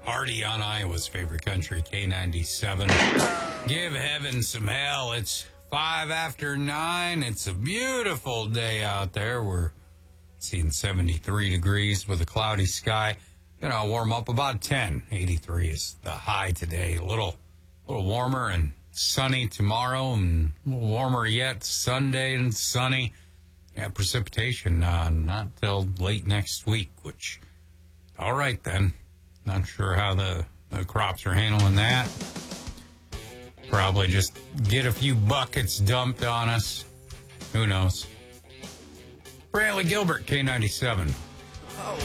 Artie on Iowa's favorite country, K97. Give heaven some hell. It's 5 after 9. It's a beautiful day out there. We're seeing 73 degrees with a cloudy sky. Gonna warm up about 10. 83 is the high today. A little warmer and sunny tomorrow, and a little warmer yet Sunday and sunny. Yeah, precipitation not till late next week, which, all right then. Not sure how the crops are handling that. Probably just get a few buckets dumped on us. Who knows? Brantley Gilbert, K97. Oh,